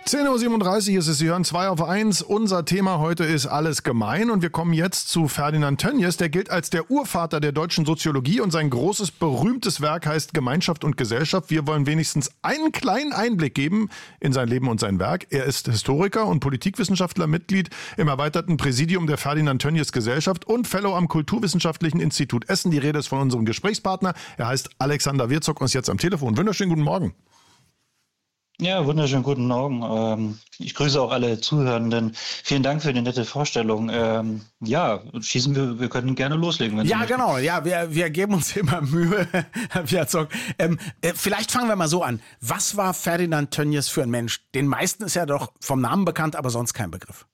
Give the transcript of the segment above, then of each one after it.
10:37 Uhr ist es, Sie hören 2 auf 1. Unser Thema heute ist alles gemein und wir kommen jetzt zu Ferdinand Tönnies. Der gilt als der Urvater der deutschen Soziologie und sein großes, berühmtes Werk heißt Gemeinschaft und Gesellschaft. Wir wollen wenigstens einen kleinen Einblick geben in sein Leben und sein Werk. Er ist Historiker und Politikwissenschaftler, Mitglied im erweiterten Präsidium der Ferdinand Tönnies Gesellschaft und Fellow am Kulturwissenschaftlichen Institut Essen. Die Rede ist von unserem Gesprächspartner. Er heißt Alexander Wirzog und ist jetzt am Telefon. Wunderschönen guten Morgen. Ja, wunderschönen guten Morgen. Ich grüße auch alle Zuhörenden. Vielen Dank für die nette Vorstellung. Wir können gerne loslegen. Wenn Sie möchten. Genau. Ja, wir geben uns immer Mühe, Herr Wirzog. Vielleicht fangen wir mal so an. Was war Ferdinand Tönnies für ein Mensch? Den meisten ist ja doch vom Namen bekannt, aber sonst kein Begriff.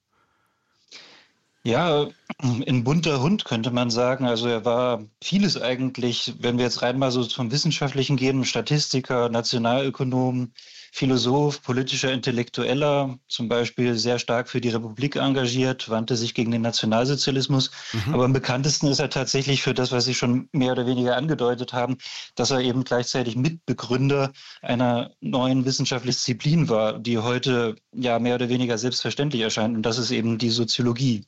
Ja, ein bunter Hund könnte man sagen. Also er war vieles eigentlich, wenn wir jetzt rein mal so vom Wissenschaftlichen gehen, Statistiker, Nationalökonom, Philosoph, politischer Intellektueller, zum Beispiel sehr stark für die Republik engagiert, wandte sich gegen den Nationalsozialismus. Aber am bekanntesten ist er tatsächlich für das, was Sie schon mehr oder weniger angedeutet haben, dass er eben gleichzeitig Mitbegründer einer neuen wissenschaftlichen Disziplin war, die heute ja mehr oder weniger selbstverständlich erscheint. Und das ist eben die Soziologie.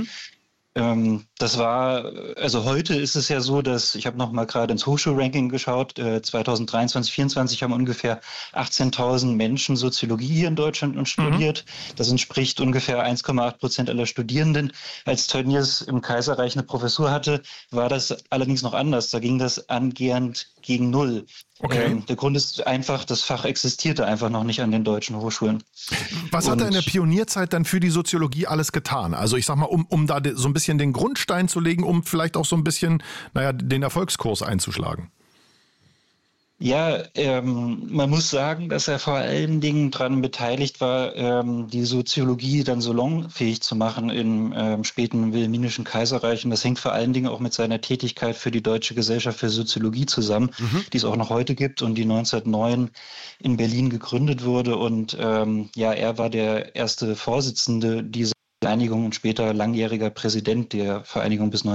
Heute ist es ja so, dass, ich habe noch mal gerade ins Hochschulranking geschaut, 2023, 2024 haben ungefähr 18.000 Menschen Soziologie hier in Deutschland studiert. Das entspricht ungefähr 1,8% aller Studierenden. Als Tönnies im Kaiserreich eine Professur hatte, war das allerdings noch anders. Da ging das angehend gegen null. Okay. Der Grund ist einfach, das Fach existierte einfach noch nicht an den deutschen Hochschulen. Was hat er in der Pionierzeit dann für die Soziologie alles getan? Also ich sag mal, um da so ein bisschen den Grundstein zu legen, um vielleicht auch so ein bisschen, den Erfolgskurs einzuschlagen. Ja, man muss sagen, dass er vor allen Dingen daran beteiligt war, die Soziologie dann salonfähig zu machen im späten Wilhelminischen Kaiserreich. Und das hängt vor allen Dingen auch mit seiner Tätigkeit für die Deutsche Gesellschaft für Soziologie zusammen, die es auch noch heute gibt und die 1909 in Berlin gegründet wurde. Und er war der erste Vorsitzende dieser Vereinigung und später langjähriger Präsident der Vereinigung bis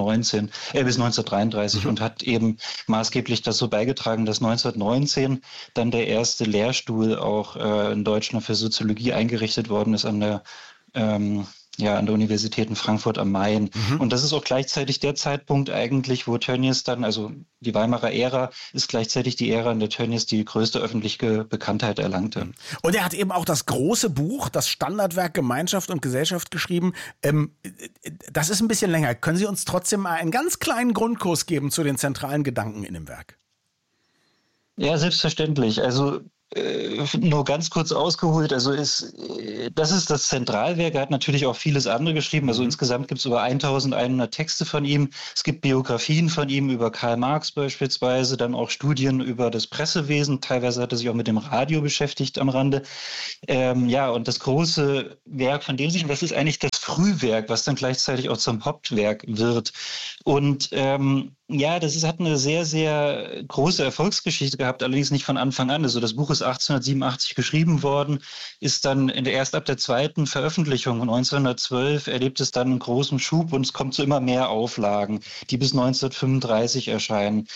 1933 und hat eben maßgeblich dazu beigetragen, dass 1919 dann der erste Lehrstuhl auch in Deutschland für Soziologie eingerichtet worden ist an der Universität in Frankfurt am Main. Und das ist auch gleichzeitig der Zeitpunkt eigentlich, wo Tönnies dann, also die Weimarer Ära, ist gleichzeitig die Ära, in der Tönnies die größte öffentliche Bekanntheit erlangte. Und er hat eben auch das große Buch, das Standardwerk Gemeinschaft und Gesellschaft geschrieben. Das ist ein bisschen länger. Können Sie uns trotzdem mal einen ganz kleinen Grundkurs geben zu den zentralen Gedanken in dem Werk? Ja, selbstverständlich. Also nur ganz kurz ausgeholt, das ist das Zentralwerk. Er hat natürlich auch vieles andere geschrieben. Also insgesamt gibt es über 1100 Texte von ihm. Es gibt Biografien von ihm über Karl Marx beispielsweise, dann auch Studien über das Pressewesen. Teilweise hat er sich auch mit dem Radio beschäftigt am Rande. Und das große Werk von dem das ist eigentlich das Frühwerk, was dann gleichzeitig auch zum Hauptwerk wird. Und hat eine sehr, sehr große Erfolgsgeschichte gehabt, allerdings nicht von Anfang an. Also das Buch ist 1887 geschrieben worden, ist dann erst ab der zweiten Veröffentlichung 1912 erlebt es dann einen großen Schub und es kommt zu immer mehr Auflagen, die bis 1935 erscheinen.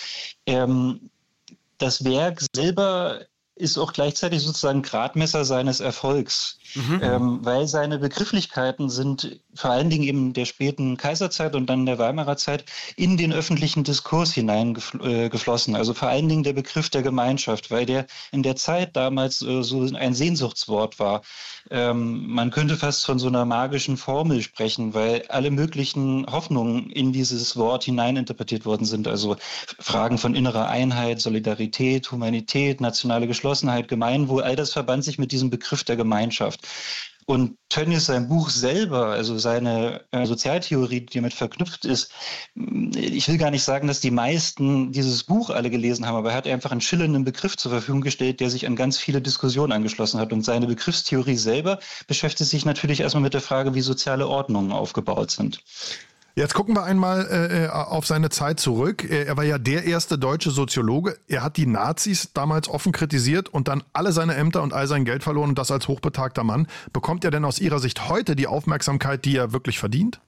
Das Werk selber ist auch gleichzeitig sozusagen Gradmesser seines Erfolgs, weil seine Begrifflichkeiten sind vor allen Dingen eben der späten Kaiserzeit und dann der Weimarer Zeit in den öffentlichen Diskurs hineingeflossen. Also vor allen Dingen der Begriff der Gemeinschaft, weil der in der Zeit damals so ein Sehnsuchtswort war. Man könnte fast von so einer magischen Formel sprechen, weil alle möglichen Hoffnungen in dieses Wort hineininterpretiert worden sind. Also Fragen von innerer Einheit, Solidarität, Humanität, nationale Geschlossenheit, Gemeinwohl, all das verband sich mit diesem Begriff der Gemeinschaft. Und Tönnies, sein Buch selber, also seine Sozialtheorie, die damit verknüpft ist, ich will gar nicht sagen, dass die meisten dieses Buch alle gelesen haben, aber er hat einfach einen schillernden Begriff zur Verfügung gestellt, der sich an ganz viele Diskussionen angeschlossen hat. Und seine Begriffstheorie selber beschäftigt sich natürlich erstmal mit der Frage, wie soziale Ordnungen aufgebaut sind. Jetzt gucken wir einmal auf seine Zeit zurück. Er war ja der erste deutsche Soziologe. Er hat die Nazis damals offen kritisiert und dann alle seine Ämter und all sein Geld verloren und das als hochbetagter Mann. Bekommt er denn aus Ihrer Sicht heute die Aufmerksamkeit, die er wirklich verdient?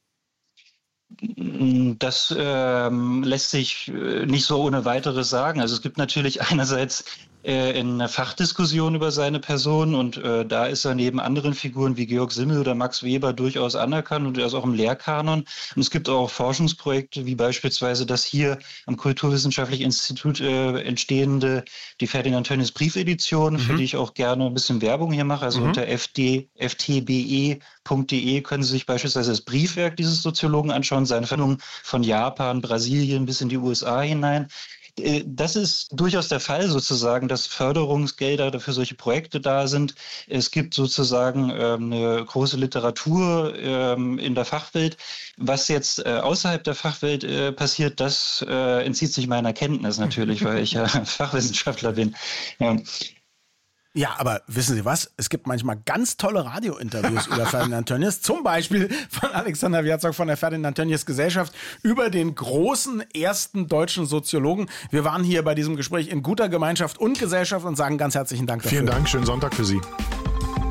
Das lässt sich nicht so ohne weiteres sagen. Also es gibt natürlich einerseits in einer Fachdiskussion über seine Person und da ist er neben anderen Figuren wie Georg Simmel oder Max Weber durchaus anerkannt und er ist auch im Lehrkanon. Und es gibt auch Forschungsprojekte, wie beispielsweise das hier am Kulturwissenschaftlichen Institut entstehende, die Ferdinand Tönnies Briefedition, für die ich auch gerne ein bisschen Werbung hier mache. Also unter ftbe.de können Sie sich beispielsweise das Briefwerk dieses Soziologen anschauen, seine Verbindung von Japan, Brasilien bis in die USA hinein. Das ist durchaus der Fall sozusagen, dass Förderungsgelder für solche Projekte da sind. Es gibt sozusagen eine große Literatur in der Fachwelt. Was jetzt außerhalb der Fachwelt passiert, das entzieht sich meiner Kenntnis natürlich, weil ich ja Fachwissenschaftler bin. Ja, aber wissen Sie was? Es gibt manchmal ganz tolle Radiointerviews über Ferdinand Tönnies, zum Beispiel von Alexander Wierzog von der Ferdinand Tönnies Gesellschaft über den großen ersten deutschen Soziologen. Wir waren hier bei diesem Gespräch in guter Gemeinschaft und Gesellschaft und sagen ganz herzlichen Dank dafür. Vielen Dank, schönen Sonntag für Sie.